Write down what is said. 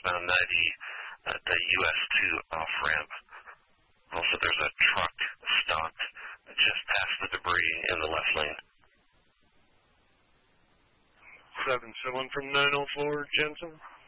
southbound 90 at the US 2 off-ramp. Also, there's a truck stopped just past the debris in the left lane. 7-1 from 904, Jensen.